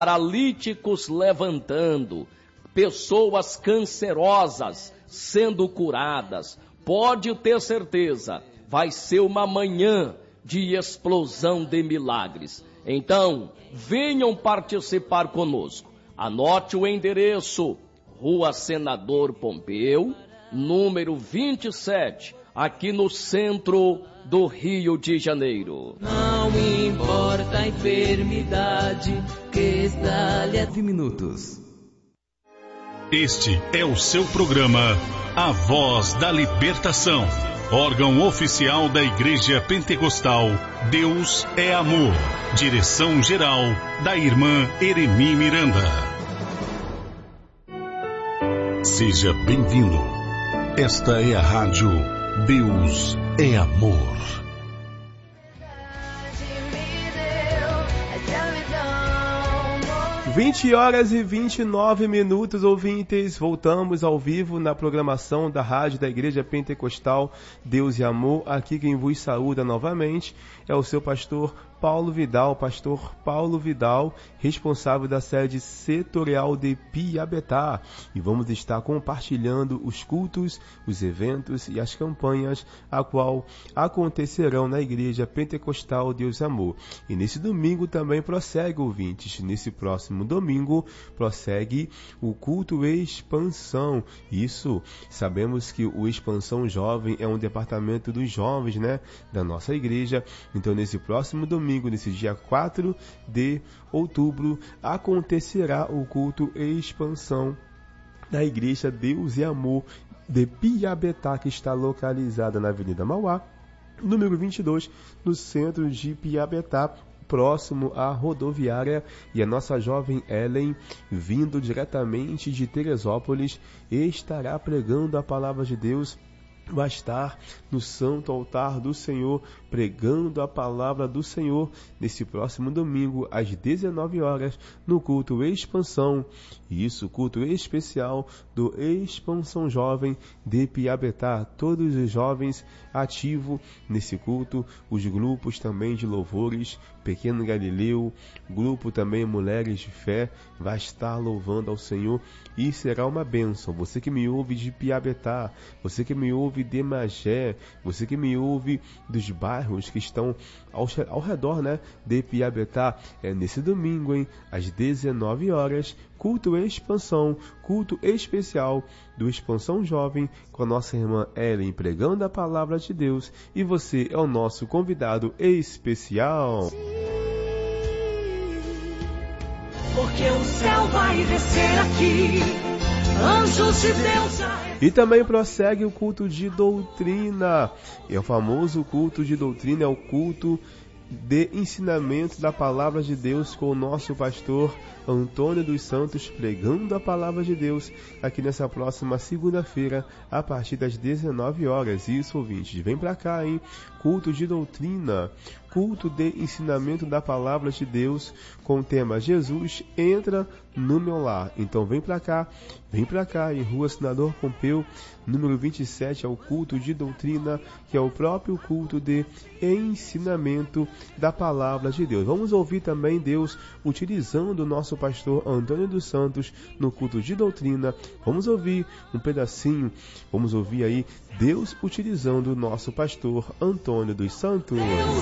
paralíticos levantando, pessoas cancerosas sendo curadas. Pode ter certeza, vai ser uma manhã de explosão de milagres. Então, venham participar conosco. Anote o endereço: Rua Senador Pompeu, número 27, aqui no centro do Rio de Janeiro. Não importa a enfermidade que está lhe 9 minutos. Este é o seu programa A Voz da Libertação, órgão oficial da Igreja Pentecostal Deus é Amor. Direção-geral da irmã Eremi Miranda. Seja bem-vindo. Esta é a rádio Deus é Amor. 20h29, ouvintes. Voltamos ao vivo na programação da rádio da Igreja Pentecostal Deus e Amor. Aqui quem vos saúda novamente é o seu pastor Paulo Vidal, responsável da sede setorial de Piabetá. E vamos estar compartilhando os cultos, os eventos e as campanhas a qual acontecerão na Igreja Pentecostal Deus e Amor. E nesse domingo também prossegue, ouvintes. Nesse próximo domingo prossegue o culto Expansão. Isso, sabemos que o Expansão Jovem é um departamento dos jovens, da nossa igreja. Então nesse próximo domingo, nesse dia 4 de outubro, acontecerá o culto Expansão da Igreja Deus e Amor de Piabetá, que está localizada na Avenida Mauá, número 22, no centro de Piabetá, próximo à rodoviária. E a nossa jovem Ellen, vindo diretamente de Teresópolis, estará pregando a palavra de Deus. Vai estar no santo altar do Senhor, pregando a palavra do Senhor, nesse próximo domingo, às 19 horas, no culto Expansão. Isso, culto especial do Expansão Jovem de Piabetá. Todos os jovens ativos nesse culto, os grupos também de louvores, Pequeno Galileu, grupo também Mulheres de Fé, vai estar louvando ao Senhor e será uma bênção. Você que me ouve de Piabetá, você que me ouve de Magé, você que me ouve dos bairros que estão ao redor, de Piabetá, é nesse domingo, às 19 horas, culto Expansão, culto especial do Expansão Jovem, com a nossa irmã Ellen pregando a palavra de Deus, e você é o nosso convidado especial. porque o céu vai descer aqui, anjos de Deus já... E também prossegue o culto de doutrina. É o famoso culto de doutrina, é o culto de ensinamento da palavra de Deus, com o nosso pastor Antônio dos Santos pregando a palavra de Deus aqui nessa próxima segunda-feira a partir das 19 horas. Isso, ouvintes, vem pra cá, culto de doutrina, culto de ensinamento da palavra de Deus com o tema Jesus entra no meu lar. Então vem pra cá, em Rua Senador Pompeu, número 27, é o culto de doutrina, que é o próprio culto de ensinamento da palavra de Deus. Vamos ouvir também Deus utilizando o nosso pastor Antônio dos Santos no culto de doutrina. Vamos ouvir um pedacinho, vamos ouvir aí Deus utilizando o nosso pastor Antônio dos Santos.